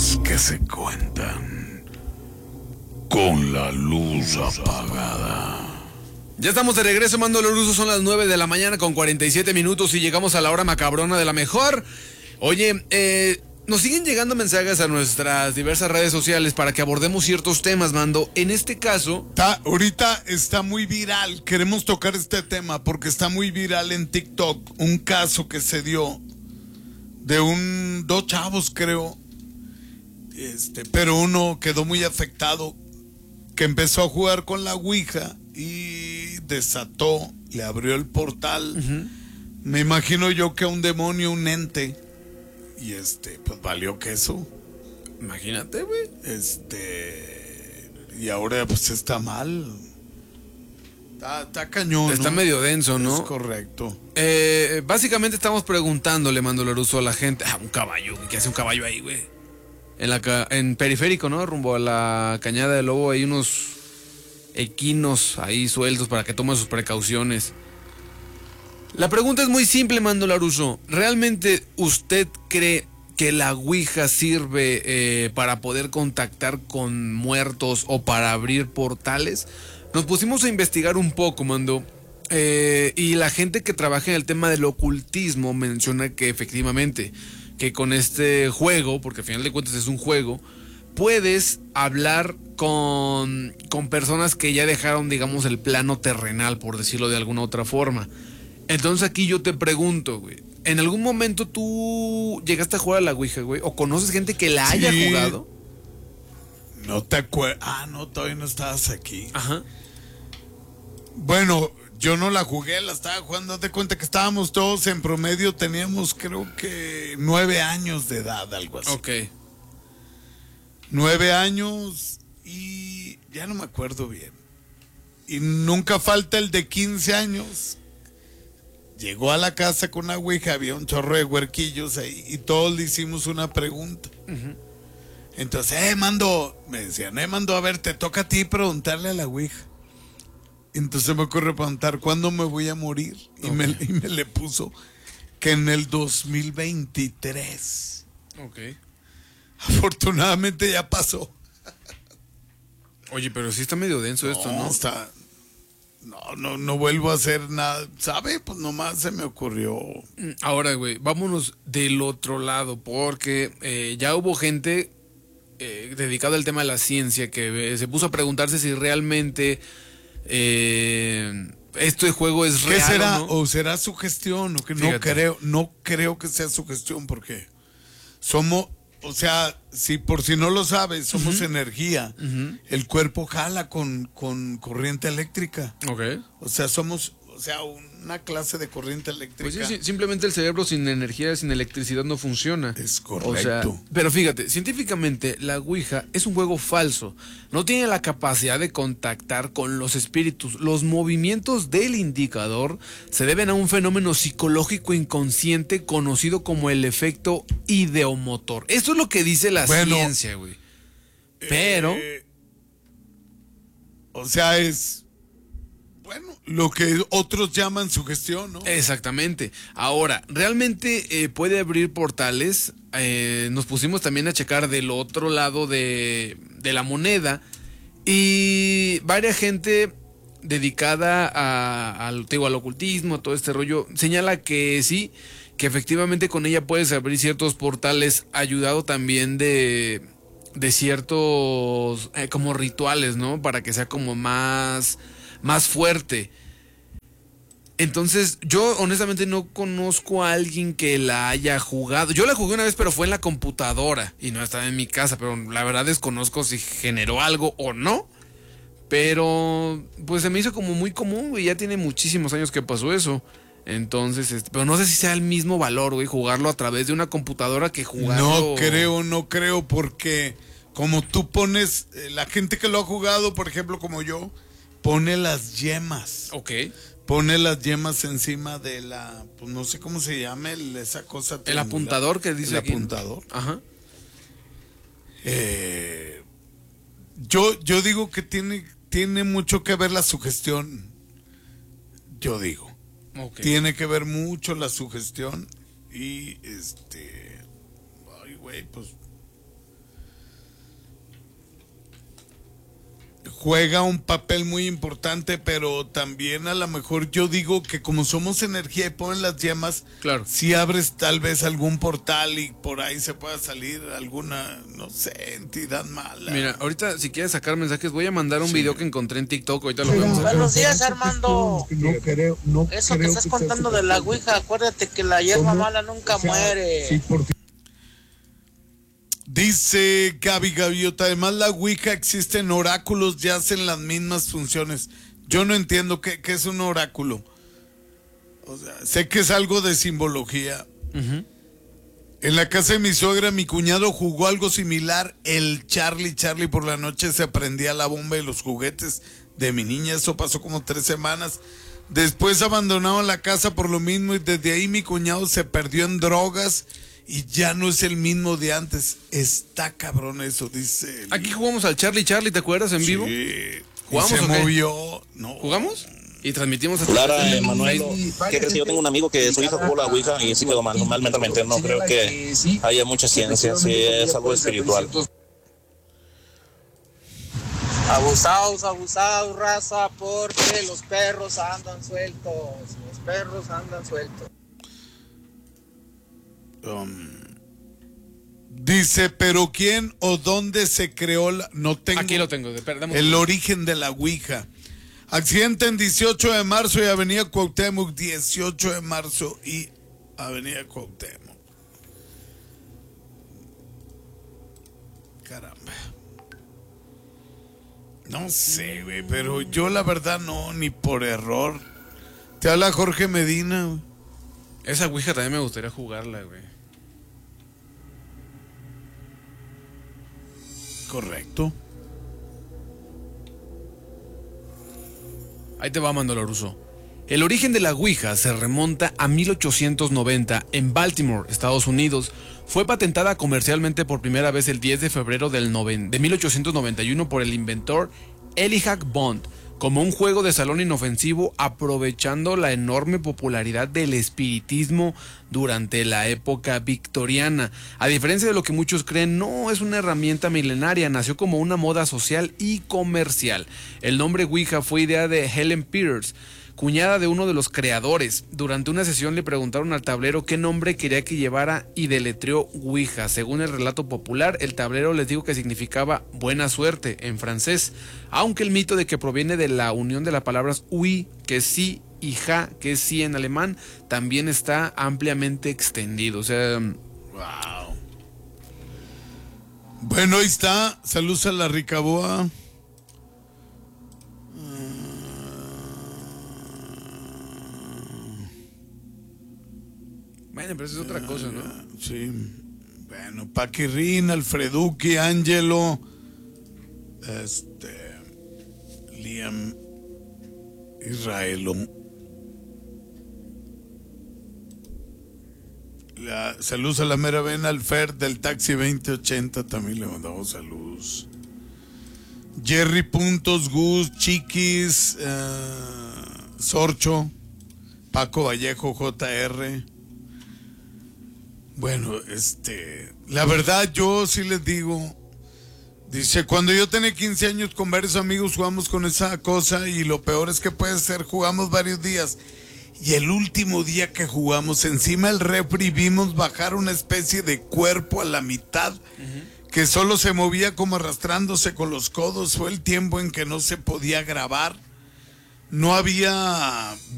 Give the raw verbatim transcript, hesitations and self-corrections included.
historias que se cuentan con la luz apagada. Ya estamos de regreso, Mando Loruso, son las nueve de la mañana con cuarenta y siete minutos y llegamos a la hora macabrona de la mejor. Oye, eh, nos siguen llegando mensajes a nuestras diversas redes sociales para que abordemos ciertos temas, Mando. En este caso... Está, ahorita está muy viral, queremos tocar este tema porque está muy viral en TikTok un caso que se dio de un dos chavos, creo, este, pero uno quedó muy afectado, que empezó a jugar con la Ouija y desató, le abrió el portal. Uh-huh. Me imagino yo que a un demonio, un ente, y este, pues valió queso. Imagínate, güey. Este, y ahora pues está mal. Está, está cañón. Está, ¿no?, medio denso, ¿no? Es correcto. Eh, básicamente estamos preguntándole, Mando Loruso, a la gente. Ah, un caballo, ¿qué hace un caballo ahí, güey? En la en Periférico, ¿no? Rumbo a la Cañada del Lobo hay unos equinos ahí sueltos para que tomen sus precauciones. La pregunta es muy simple, Mando Loruso. ¿Realmente usted cree que la Ouija sirve eh, para poder contactar con muertos o para abrir portales? Nos pusimos a investigar un poco, Mando, eh, y la gente que trabaja en el tema del ocultismo menciona que efectivamente, que con este juego, porque al final de cuentas es un juego, puedes hablar con, con personas que ya dejaron, digamos, el plano terrenal, por decirlo de alguna otra forma. Entonces aquí yo te pregunto, güey, ¿en algún momento tú llegaste a jugar a la Ouija, güey? ¿O conoces gente que la haya Sí. jugado? No te acuerdas. Ah, no, todavía no estabas aquí. Ajá. Bueno, yo no la jugué, la estaba jugando. Te cuenta que estábamos todos en promedio, teníamos creo que nueve años de edad, algo así. Ok. Nueve años y ya no me acuerdo bien. Y nunca falta el de quince años. Llegó a la casa con una Ouija, había un chorro de huerquillos ahí y todos le hicimos una pregunta. Uh-huh. Entonces, eh, Mando, me decían, eh, Mando, a ver, te toca a ti preguntarle a la Ouija. Entonces me ocurre preguntar, ¿cuándo me voy a morir? Y, okay. me, y me le puso que en el dos mil veintitrés. Ok. Afortunadamente ya pasó. Oye, pero sí está medio denso esto, ¿no? No, está... No, no, no vuelvo a hacer nada, ¿sabe? Pues nomás se me ocurrió. Ahora, güey, vámonos del otro lado, porque eh, ya hubo gente eh, dedicada al tema de la ciencia que eh, se puso a preguntarse si realmente eh, este juego es real. ¿Qué será? ¿O no? ¿O será sugestión? ¿O que no Fíjate. creo, no creo que sea sugestión, porque somos... O sea, si por si no lo sabes, somos uh-huh. energía. Uh-huh. El cuerpo jala con, con corriente eléctrica. Ok. O sea, somos, o sea, una clase de corriente eléctrica. Pues sí, sí, simplemente el cerebro sin energía, sin electricidad no funciona. Es correcto. O sea, pero fíjate, científicamente la Ouija es un juego falso. No tiene la capacidad de contactar con los espíritus. Los movimientos del indicador se deben a un fenómeno psicológico inconsciente conocido como el efecto ideomotor. Esto es lo que dice la bueno, ciencia, güey. Pero... Eh, o sea, es... Bueno, lo que otros llaman sugestión, ¿no? Exactamente. Ahora, ¿realmente eh, puede abrir portales? Eh, nos pusimos también a checar del otro lado de, de la moneda y varias gente dedicada a, al, digo, al ocultismo, a todo este rollo, señala que sí, que efectivamente con ella puedes abrir ciertos portales, ayudado también de, de ciertos eh, como rituales, ¿no? Para que sea como más... más fuerte. Entonces, yo honestamente no conozco a alguien que la haya jugado. Yo la jugué una vez, pero fue en la computadora y no estaba en mi casa, pero la verdad desconozco si generó algo o no. Pero pues se me hizo como muy común, güey. Ya tiene muchísimos años que pasó eso. Entonces, este, pero no sé si sea el mismo valor, güey, jugarlo a través de una computadora que jugarlo. No creo, no creo, porque como tú pones, eh, la gente que lo ha jugado, por ejemplo, como yo, pone las yemas. Ok. Pone las yemas encima de la, pues no sé cómo se llama, el, esa cosa. El apuntador que dice El aquí. apuntador. Ajá. Eh, yo, yo digo que tiene, tiene mucho que ver la sugestión. Yo digo. Okay. Tiene que ver mucho la sugestión y este. Ay, güey, pues. juega un papel muy importante, pero también a lo mejor yo digo que como somos energía y ponen las llamas, claro, si abres tal vez algún portal y por ahí se pueda salir alguna, no sé, entidad mala. Mira, ahorita si quieres sacar mensajes, voy a mandar un Sí. video que encontré en TikTok, ahorita lo vemos. Buenos días, Armando. No creo, no Eso que creo estás sea contando su de la papel. Ouija, acuérdate que la hierba ¿Cómo? mala nunca O sea, muere. sí, porque Dice Gaby Gaviota, además la Ouija existen oráculos y hacen las mismas funciones. Yo no entiendo qué, qué es un oráculo. O sea, sé que es algo de simbología. Uh-huh. En la casa de mi suegra, mi cuñado jugó algo similar. El Charlie, Charlie por la noche se prendía la bomba y los juguetes de mi niña. Eso pasó como tres semanas. Después abandonaron la casa por lo mismo y desde ahí mi cuñado se perdió en drogas y ya no es el mismo de antes. Está cabrón eso, dice. el- Aquí jugamos al Charlie Charlie, ¿te acuerdas? En vivo. Sí. ¿Jugamos Y se o qué? movió. No. ¿Jugamos? Y transmitimos hasta Lara, en Emanuel, Facebook. ¿qué crees? Que yo tengo un amigo que su hijo jugó la Ouija y sí quedó mal, mal mentalmente. No creo que haya mucha ciencia, sí es algo espiritual. Abusados, abusados, raza, porque los perros andan sueltos. Los perros andan sueltos. Um, dice, pero ¿quién o dónde se creó la... No tengo Aquí lo tengo. espera, dame un el segundo. origen de la Ouija. Accidente en dieciocho de marzo y Avenida Cuauhtémoc, dieciocho de marzo y Avenida Cuauhtémoc. Caramba. No sé, güey, pero yo la verdad no, ni por error. Te habla Jorge Medina, güey. Esa Ouija también me gustaría jugarla, güey. Correcto. Ahí te va, Mandaloruso. El origen de la Ouija se remonta a mil ochocientos noventa en Baltimore, Estados Unidos. Fue patentada comercialmente por primera vez el diez de febrero del noven- de mil ochocientos noventa y uno por el inventor Elijah Bond como un juego de salón inofensivo, aprovechando la enorme popularidad del espiritismo durante la época victoriana. A diferencia de lo que muchos creen, no es una herramienta milenaria, nació como una moda social y comercial. El nombre Ouija fue idea de Helen Peters, cuñada de uno de los creadores. Durante una sesión le preguntaron al tablero qué nombre quería que llevara y deletreó Ouija. Según el relato popular, el tablero les dijo que significaba buena suerte en francés, aunque el mito de que proviene de la unión de las palabras oui, que es sí, y ja, que es sí en alemán, también está ampliamente extendido. O sea, Wow. Bueno, ahí está. Saludos a la Ricaboa. bueno, pero eso es otra cosa, ¿no? Sí. Bueno, Paquirrín, Alfreduki, Ángelo, este, Liam, Israelo. La, saludos a la mera vena, al Fer del Taxi veinte ochenta, también le mandamos saludos. Jerry Puntos, Gus, Chiquis, eh, Sorcho, Paco Vallejo, J R. Bueno, este, la verdad yo sí les digo, dice, cuando yo tenía quince años con varios amigos jugamos con esa cosa y lo peor es que puede ser, jugamos varios días y el último día que jugamos encima del refri vimos bajar una especie de cuerpo a la mitad uh-huh. que solo se movía como arrastrándose con los codos. Fue el tiempo en que no se podía grabar, no había